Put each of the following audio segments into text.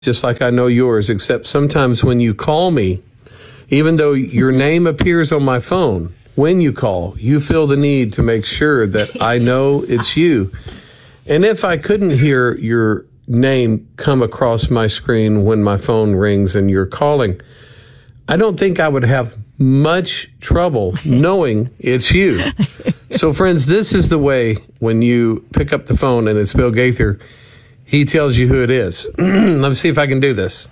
just like I know yours, except sometimes when you call me, even though your name appears on my phone, when you call, you feel the need to make sure that I know it's you. And if I couldn't hear your name come across my screen when my phone rings and you're calling, I don't think I would have much trouble knowing it's you. So, friends, this is the way when you pick up the phone and it's Bill Gaither, he tells you who it is. Let me see if I can do this.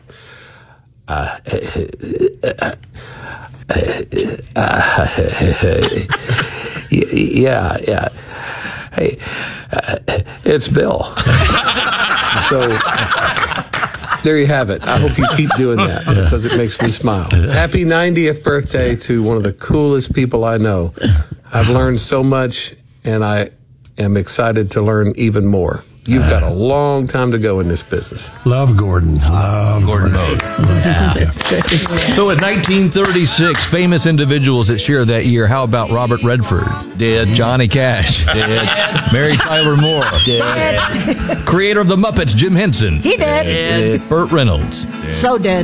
Yeah. Hey, it's Bill. So there you have it. I hope you keep doing that because it makes me smile. Happy 90th birthday to one of the coolest people I know. I've learned so much, and I am excited to learn even more. You've got a long time to go in this business. Love Gordon. Love Gordon. Yeah. So in 1936, famous individuals that shared that year. How about Robert Redford? Dead. Johnny Cash? Dead. Mary Tyler Moore? Dead. Creator of the Muppets, Jim Henson? He dead. Burt Reynolds? Dead. So dead.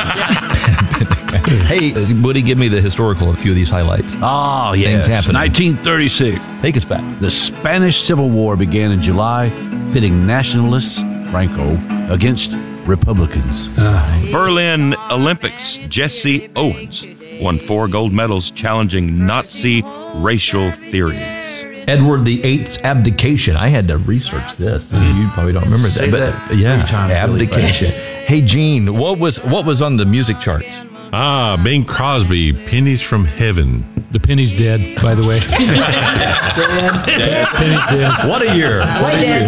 Hey, Woody, give me the historical of a few of these highlights. Oh, yes. Things happening. 1936. Take us back. The Spanish Civil War began in July, pitting nationalists, Franco, against Republicans. Berlin Olympics, Jesse Owens won 4 gold medals challenging Nazi racial theories. Edward VIII's abdication. I had to research this. You probably don't remember that. Say But that yeah, 3 times abdication. really Hey, Gene, what was on the music charts? Bing Crosby, Pennies from Heaven. The penny's dead, by the way. Dead. Penny's dead. What a year. What a year.